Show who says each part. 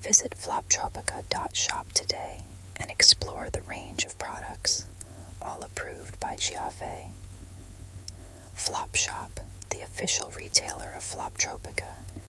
Speaker 1: Visit floptropica.shop today and explore the range of products, all approved by Giave. Flop Shop, the official retailer of Floptropica,